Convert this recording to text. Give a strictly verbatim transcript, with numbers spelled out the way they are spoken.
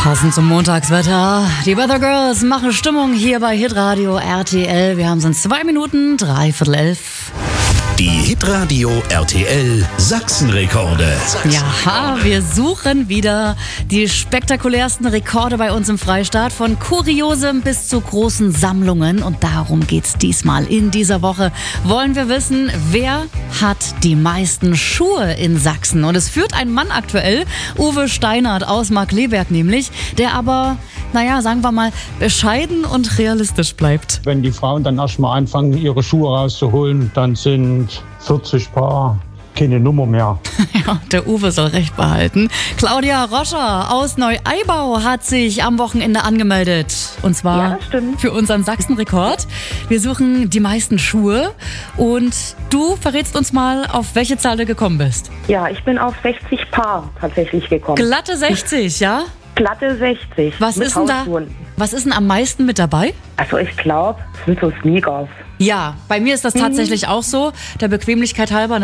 Passend zum Montagswetter. Die Weather Girls machen Stimmung hier bei Hitradio R T L. Wir haben es in zwei Minuten, dreiviertel elf. Die Hitradio R T L Sachsenrekorde. Ja, wir suchen wieder die spektakulärsten Rekorde bei uns im Freistaat. Von Kuriosem bis zu großen Sammlungen. Und darum geht's diesmal. In dieser Woche wollen wir wissen, wer hat die meisten Schuhe in Sachsen. Und es führt ein Mann aktuell, Uwe Steinert aus Markkleeberg nämlich, der aber, naja, sagen wir mal, bescheiden und realistisch bleibt. Wenn die Frauen dann erstmal anfangen, ihre Schuhe rauszuholen, dann sind vierzig Paar keine Nummer mehr. Ja, der Uwe soll recht behalten. Claudia Roscher aus Neu-Eibau hat sich am Wochenende angemeldet. Und zwar Ja, das stimmt. für unseren Sachsenrekord. Wir suchen die meisten Schuhe. Und du verrätst uns mal, auf welche Zahl du gekommen bist. Ja, ich bin auf sechzig Paar tatsächlich gekommen. Glatte sechzig, ja? Glatte sechzig. Was mit ist denn da? Hausschuhen. Was ist denn am meisten mit dabei? Also ich glaube, es sind so Sneakers. Ja, bei mir ist das tatsächlich auch so. Der Bequemlichkeit halber.